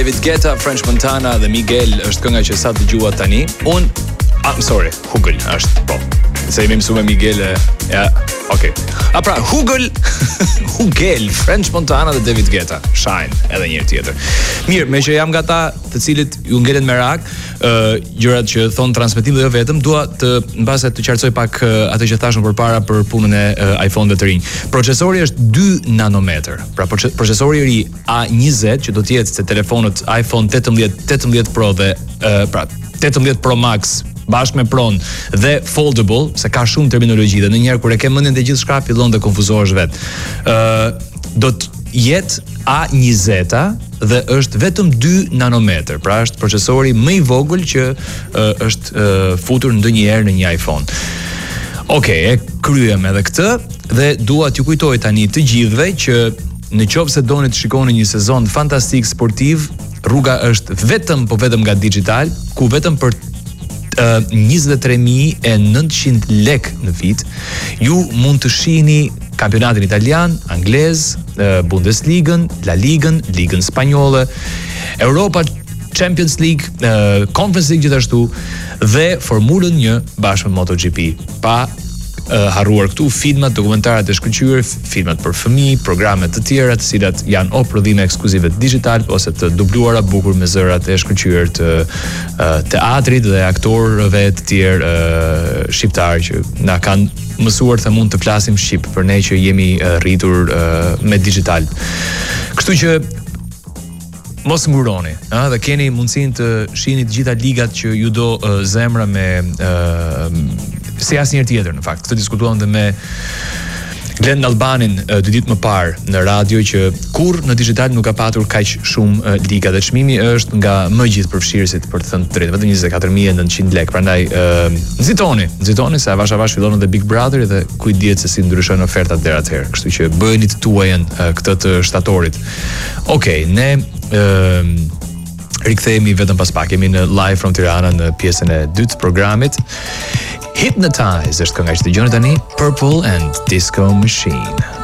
David Guetta, French Montana dhe Miguel është kënga që sa dëgjua tani. Hugel është, po. Se jemi mësuar me Miguel, okay. Pra, Hugel, French Montana dhe David Guetta, Shine, edhe një tjetër. Mirë, me që jam nga ta të cilit ju ngelen merak, gjërat që thon transmetim dhe jo vetëm, dua të mbase të qartësoj pak atë që thashëm përpara për punën e iPhone-ve të rinj. Procesori është 2 nanometer. Pra procesori i ri A20 që do të jetë se telefonët iPhone 18 Pro dhe 18 Pro Max bashkë me Pron dhe foldable, se ka shumë terminologji dhe ndonjëherë kur e ke mendjen te gjithçka fillon të konfuzohesh vet. Do të jetë A20 dhe është vetëm 2 nanometer, pra është procesori më i vogël që është futur ndonjëherë në një iPhone. Okej, e kryem edhe këtë dhe dua t'ju kujtoj tani të gjithëve që në qoftë se doni të shikoni një sezon fantastik sportiv, rruga është vetëm nga digital, ku vetëm për 23.900 lek në vit, ju mund të shihni kampionatin italian, anglez, Bundesligën, La Ligën, Ligën spanjolle, Europa Champions League, Conference League gjithashtu dhe Formulën 1 bashkë me MotoGP. Pa harruar këtu filmat, dokumentarat e shkëlqyer, filmat për fëmijë, programe të tjera të cilat janë o prodhime ekskluzive digital ose të dubluara bukur me zërat e shkëlqyer të teatrit dhe aktorëve të tjerë shqiptar që na kanë mësuar të mund të flasim shqip për ne që jemi rritur me digital. Kështu që mos nguroni, dhe keni mundësinë të shihni të gjitha ligat që ju do zemra me si asnjëherë tjetër në fakt. Këtë diskutuam dhe me Glenn Albanin 2 ditë më parë në radio që kurrë në digital nuk ka patur kaq shumë liga dhe çmimi është nga më gjithë përfshirësit për të thënë të drejtë, vetëm 24.900 lekë. Prandaj nxitoni se avash fillon edhe Big Brother dhe kujt dihet se si ndryshojnë ofertat deri atëherë. Kështu që bëheni të tuajën këtë të shtatorit. Okej, ne rikthehemi vetëm pas pak. Jemi në live from Tirana në pjesën e dytë të programit. Hypnotize është kënga që dëgjoni tani, Purple and Disco Machine.